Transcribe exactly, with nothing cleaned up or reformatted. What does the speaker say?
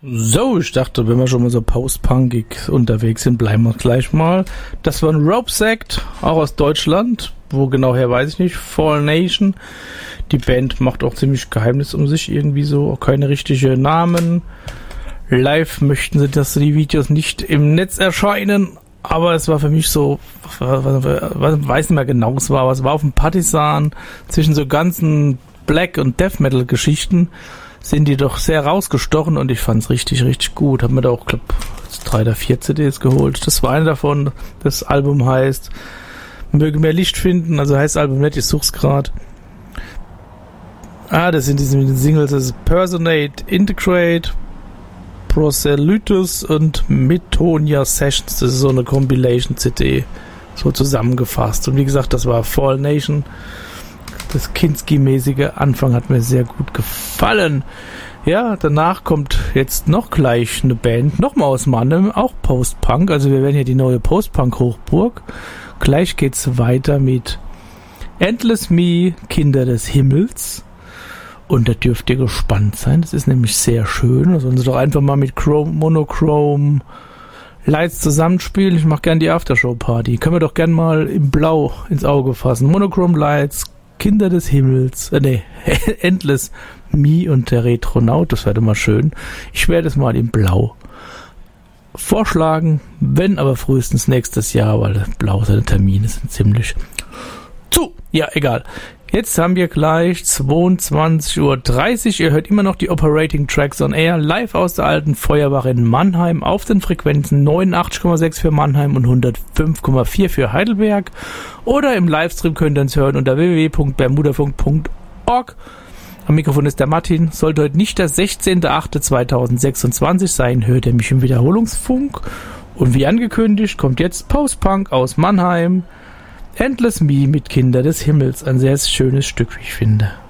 So, ich dachte, wenn wir schon mal so post-punkig unterwegs sind, bleiben wir gleich mal. Das war ein Rope Sect, auch aus Deutschland. Wo genau her, weiß ich nicht. Fall Nation. Die Band macht auch ziemlich Geheimnis um sich, irgendwie so. Auch keine richtigen Namen. Live möchten sie, dass die Videos nicht im Netz erscheinen. Aber es war für mich so, ich weiß nicht mehr genau, was es war, aber es war auf dem Partisan zwischen so ganzen Black- und Death Metal-Geschichten. Sind die doch sehr rausgestochen und ich fand's richtig, richtig gut. Hab mir da auch, glaub, drei oder vier C Ds geholt. Das war eine davon. Das Album heißt Möge mehr Licht finden. Also heißt das Album nicht, ich such's grad. Ah, das sind diese Singles. Das ist Personate, Integrate, Proselytus und Metonia Sessions. Das ist so eine Compilation-C D. So zusammengefasst. Und wie gesagt, das war Fall Nation. Das Kinski-mäßige Anfang hat mir sehr gut gefallen. Ja, danach kommt jetzt noch gleich eine Band, nochmal aus Mannheim, auch Post-Punk. Also wir werden hier die neue Post-Punk-Hochburg. Gleich geht's weiter mit Endless Me, Kinder des Himmels. Und da dürft ihr gespannt sein. Das ist nämlich sehr schön. Da sollen sie doch einfach mal mit Chrome, Monochrome Lights zusammenspielen. Ich mache gern die Aftershow-Party. Können wir doch gern mal im Blau ins Auge fassen. Monochrome Lights, Kinder des Himmels, äh, nee, Endless Me und der Retronaut, das wäre mal schön. Ich werde es mal in Blau vorschlagen, wenn aber frühestens nächstes Jahr, weil Blau seine Termine sind ziemlich zu. Ja, egal. Jetzt haben wir gleich zweiundzwanzig Uhr dreißig. Ihr hört immer noch die Operating Tracks on Air live aus der alten Feuerwache in Mannheim auf den Frequenzen neunundachtzig Komma sechs für Mannheim und hundertfünf Komma vier für Heidelberg. Oder im Livestream könnt ihr uns hören unter w w w punkt bermudafunk punkt org. Am Mikrofon ist der Martin. Sollte heute nicht der sechzehnter achter zweitausendsechsundzwanzig sein, hört ihr mich im Wiederholungsfunk. Und wie angekündigt kommt jetzt Post-Punk aus Mannheim. Endless Me mit Kinder des Himmels. Ein sehr schönes Stück, wie ich finde.